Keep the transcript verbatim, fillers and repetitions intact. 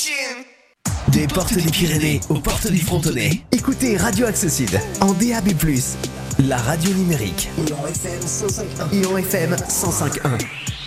Des portes des Pyrénées aux portes du Frontonnais. Écoutez Radio Accesside en D A B plus, la radio numérique. Ion F M cent cinq virgule un. Ion F M cent cinq virgule un.